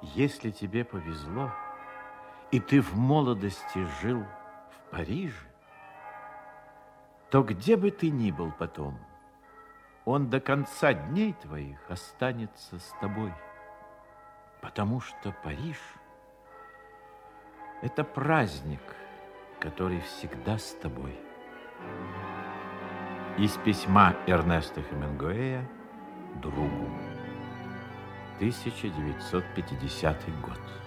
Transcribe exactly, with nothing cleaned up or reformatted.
Если тебе повезло, и ты в молодости жил в Париже, то где бы ты ни был потом, он до конца дней твоих останется с тобой. Потому что Париж – это праздник, который всегда с тобой. Из письма Эрнеста Хемингуэя другу. тысяча девятьсот пятидесятый год.